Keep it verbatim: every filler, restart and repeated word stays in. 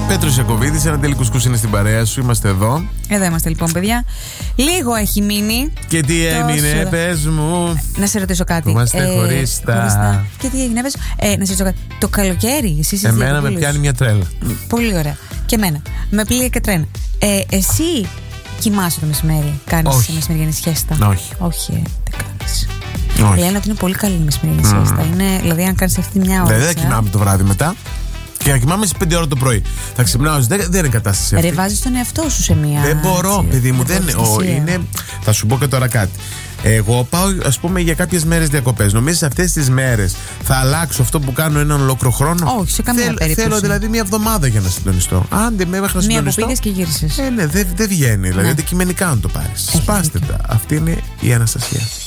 Πέτρος Ιακωβίδης, ένα τέλει κουσκούς είναι στην παρέα σου. Είμαστε εδώ. Εδώ είμαστε λοιπόν, παιδιά. Λίγο έχει μείνει. Και τι έμεινε, πες μου. Να σε ρωτήσω κάτι. Είμαστε ε, χωρίς τα. Και τι έγινε, πες. Ε, να σε ρωτήσω κάτι. Το καλοκαίρι, εσείς. Εμένα με πιάνει μια τρέλα. Πολύ ωραία. Και εμένα. Με πλήγει και τρένα. Ε, εσύ κοιμάσαι το μεσημέρι. Κάνεις μεσημεριανή σχέστα? Όχι. Όχι, ε, δεν κάνεις. Λένε ότι είναι πολύ καλή η μεσημεριανή mm. σχέστα. Είναι, δηλαδή, αν κάνεις αυτή μια ώρα. Δεν θα κοιμάμαι το βράδυ μετά. Και να κοιμάμαι στις πέντε ώρα το πρωί. Θα ξυπνάω, δεν, δεν είναι κατάσταση αυτή. Ρε, βάζεις τον εαυτό σου σε μία. Δεν μπορώ, έτσι, παιδί μου. Δεν, ο, είναι, θα σου πω και τώρα κάτι. Εγώ πάω, ας πούμε, για κάποιες μέρες διακοπές. Νομίζεις αυτές τις μέρες θα αλλάξω αυτό που κάνω έναν ολόκληρο χρόνο? Όχι, σε καμία Θέλ, περίπτωση. Θέλω δηλαδή μία εβδομάδα για να συντονιστώ. Άντε με μέχρι να συντονιστώ. Μία που πήγες και γύρισες. Ε, ναι, δεν δε βγαίνει. Δηλαδή, ναι. Αντικειμενικά να το πάρεις. Σπάστε τα. Αυτή είναι η Αναστασία.